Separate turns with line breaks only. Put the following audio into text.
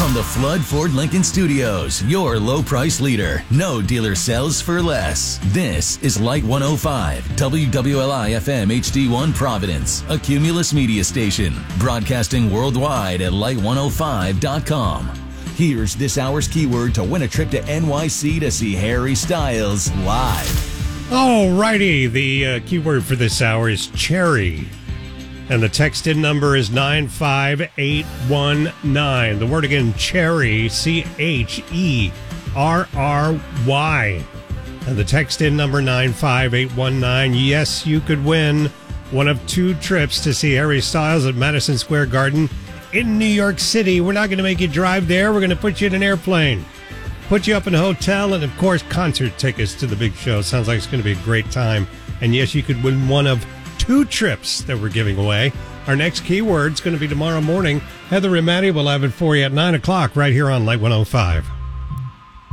From the Flood Ford Lincoln Studios, your low price leader. No dealer sells for less. This is Light 105, WWLI FM HD1 Providence, a Cumulus media station, broadcasting worldwide at light105.com. Here's this hour's keyword to win a trip to NYC to see Harry Styles live.
All righty, the keyword for this hour is cherry. And the text-in number is 95819. The word again, cherry, Cherry. And the text-in number 95819. Yes, you could win one of two trips to see Harry Styles at Madison Square Garden in New York City. We're not going to make you drive there. We're going to put you in an airplane, put you up in a hotel, and, of course, concert tickets to the big show. Sounds like it's going to be a great time. And, yes, you could win one of two trips that we're giving away. Our next keyword is going to be tomorrow morning. Heather and Maddie will have it for you at 9 o'clock right here on Light 105.